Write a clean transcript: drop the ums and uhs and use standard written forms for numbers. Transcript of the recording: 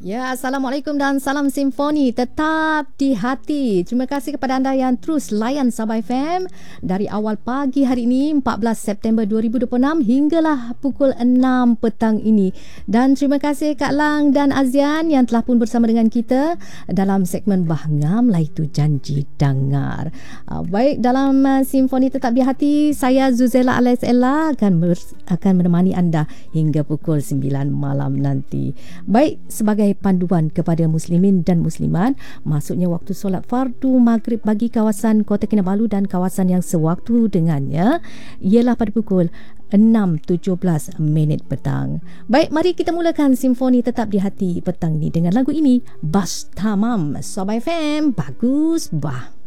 Ya, Assalamualaikum dan salam simfoni tetap di hati. Terima kasih kepada anda yang terus layan Sabah FM dari awal pagi hari ini 14 September 2026 hinggalah pukul 6 petang ini. Dan terima kasih Kak Lang dan Azian yang telah pun bersama dengan kita dalam segmen Bahngam lah itu janji dengar. Baik, dalam simfoni tetap di hati, saya Zuzela alias Ella akan menemani anda hingga pukul 9 malam nanti. Baik, sebagai panduan kepada muslimin dan muslimat, masuknya waktu solat fardu maghrib bagi kawasan Kota Kinabalu dan kawasan yang sewaktu dengannya ialah pada pukul 6.17 petang. Baik, mari kita mulakan simfoni tetap di hati petang ni dengan lagu ini, Bas Tamam, Sabah FM, bagus bah.